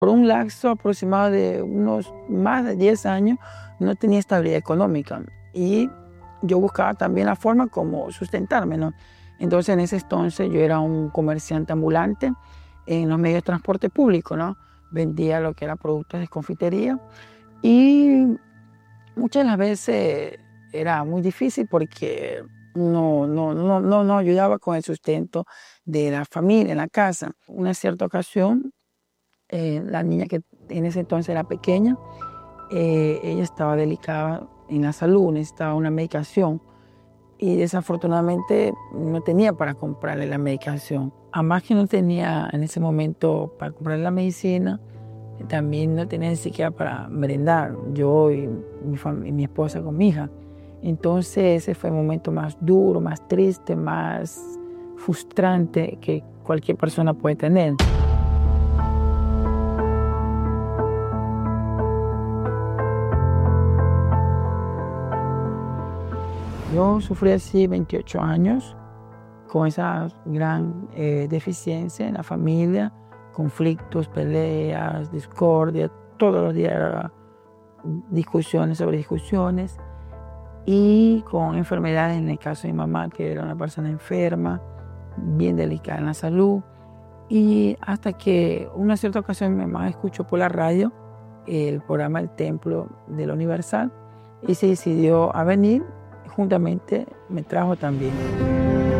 Por un lapso aproximado de unos más de 10 años no tenía estabilidad económica y yo buscaba también la forma como sustentarme, ¿no? Entonces en ese entonces yo era un comerciante ambulante en los medios de transporte público, ¿no? Vendía lo que era productos de confitería y muchas de las veces era muy difícil porque no ayudaba con el sustento de la familia en la casa. Una cierta ocasión, la niña que en ese entonces era pequeña, ella estaba delicada en la salud, necesitaba una medicación y desafortunadamente no tenía para comprarle la medicación. Además que no tenía en ese momento para comprarle la medicina, también no tenía ni siquiera para merendar, yo y mi esposa con mi hija. Entonces ese fue el momento más duro, más triste, más frustrante que cualquier persona puede tener. Yo sufrí así 28 años con esa gran deficiencia en la familia, conflictos, peleas, discordia, todos los días era discusiones sobre discusiones y con enfermedades, en el caso de mi mamá, que era una persona enferma, bien delicada en la salud. Y hasta que una cierta ocasión mi mamá escuchó por la radio el programa El Templo de la Universal y se decidió a venir, juntamente me trajo también.